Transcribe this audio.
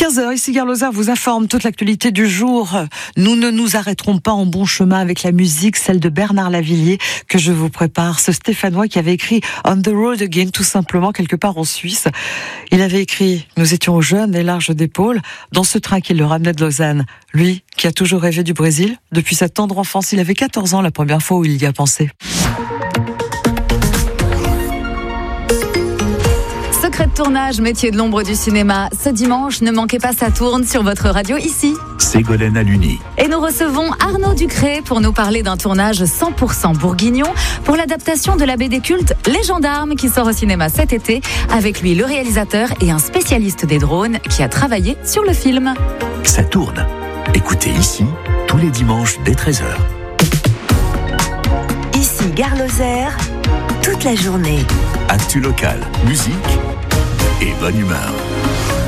15h, ici Gare Lozère vous informe toute l'actualité du jour. Nous ne nous arrêterons pas en bon chemin avec la musique, celle de Bernard Lavilliers que je vous prépare. Ce Stéphanois qui avait écrit On the Road Again, tout simplement, quelque part en Suisse. Il avait écrit « Nous étions jeunes et larges d'épaules » dans ce train qui le ramenait de Lausanne. Lui, qui a toujours rêvé du Brésil, depuis sa tendre enfance, il avait 14 ans la première fois où il y a pensé. Secret de tournage, métier de l'ombre du cinéma. Ce dimanche, ne manquez pas Ça tourne sur votre radio ici. Ségolène Aluni. Et nous recevons Arnaud Ducré pour nous parler d'un tournage 100% bourguignon pour l'adaptation de la BD culte Les Gendarmes qui sort au cinéma cet été. Avec lui, le réalisateur et un spécialiste des drones qui a travaillé sur le film. Ça tourne. Écoutez ici, tous les dimanches dès 13h. Ici Gare Lozère, toute la journée. Actu local, musique et bonne humeur.